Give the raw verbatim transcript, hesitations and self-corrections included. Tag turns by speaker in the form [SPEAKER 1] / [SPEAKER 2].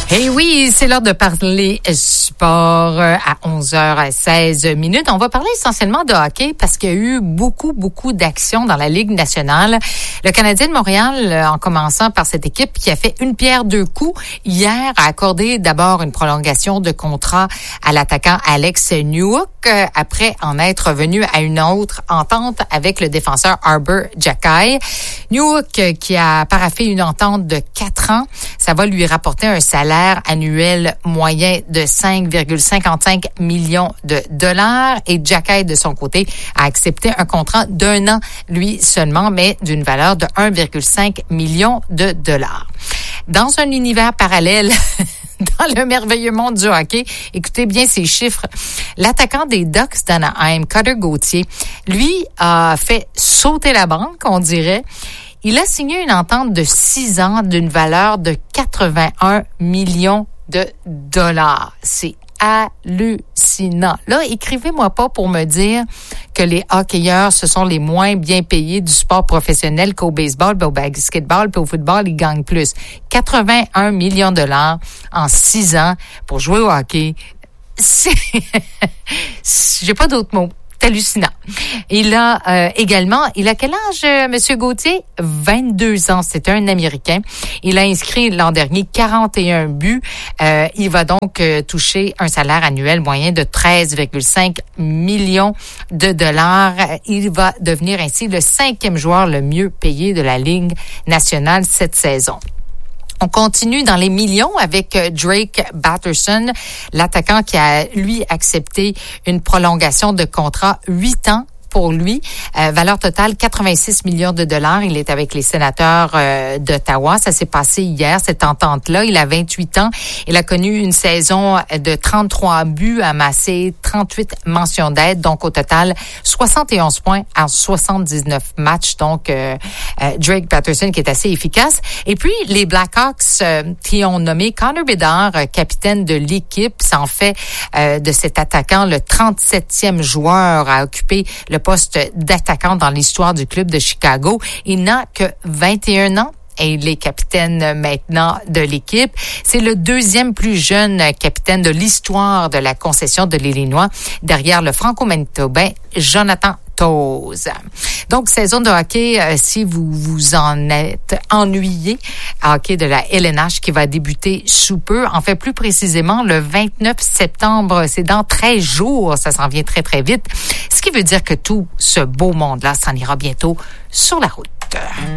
[SPEAKER 1] Et oui, c'est l'heure de parler sport à onze heures seize minutes. On va parler essentiellement de hockey parce qu'il y a eu beaucoup, beaucoup d'actions dans la Ligue nationale. Le Canadien de Montréal, en commençant par cette équipe qui a fait une pierre deux coups hier, a accordé d'abord une prolongation de contrat à l'attaquant Alex Newhook après en être venu à une autre entente avec le défenseur Arber Xhekaj. Newhook qui a paraphé une entente de quatre ans, ça va lui rapporter un salaire annuel moyen de cinq virgule cinquante-cinq millions de dollars et Xhekaj de son côté a accepté un contrat d'un an lui seulement mais d'une valeur de un virgule cinq million de dollars. Dans un univers parallèle dans le merveilleux monde du hockey, écoutez bien ces chiffres. L'attaquant des Ducks d'Anaheim, Cutter Gauthier, lui a fait sauter la banque, on dirait. Il a signé une entente de six ans d'une valeur de quatre-vingt-un millions de dollars. C'est hallucinant. Là, écrivez-moi pas pour me dire que les hockeyeurs, ce sont les moins bien payés du sport professionnel qu'au baseball, ben au basketball, puis au football, ils gagnent plus. quatre-vingt-un millions de dollars en six ans pour jouer au hockey. C'est... J'ai pas d'autres mots. C'est hallucinant. Il a euh, également, il a quel âge, euh, Monsieur Gauthier? vingt-deux ans. C'est un Américain. Il a inscrit l'an dernier quarante et un buts. Euh, il va donc euh, toucher un salaire annuel moyen de treize virgule cinq millions de dollars. Il va devenir ainsi le cinquième joueur le mieux payé de la Ligue nationale cette saison. On continue dans les millions avec Drake Batherson, l'attaquant qui a, lui, accepté une prolongation de contrat huit ans pour lui. Euh, valeur totale, quatre-vingt-six millions de dollars. Il est avec les sénateurs euh, d'Ottawa. Ça s'est passé hier, cette entente-là. Il a vingt-huit ans. Il a connu une saison de trente-trois buts, amassé trente-huit mentions d'aide. Donc, au total, soixante et onze points en soixante-dix-neuf matchs. Donc, euh, euh, Drake Batherson qui est assez efficace. Et puis, les Blackhawks euh, qui ont nommé Connor Bedard, euh, capitaine de l'équipe. Ça en fait euh, de cet attaquant le trente-septième joueur à occuper le poste d'attaquant dans l'histoire du club de Chicago. Il n'a que vingt et un ans. Et il est capitaine maintenant de l'équipe. C'est le deuxième plus jeune capitaine de l'histoire de la concession de l'Illinois, derrière le franco-manitobain Jonathan Toews. Donc, saison de hockey, euh, si vous vous en êtes ennuyé, hockey de la L N H qui va débuter sous peu, en fait plus précisément le vingt-neuf septembre, c'est dans treize jours, ça s'en vient très très vite, ce qui veut dire que tout ce beau monde-là s'en ira bientôt sur la route.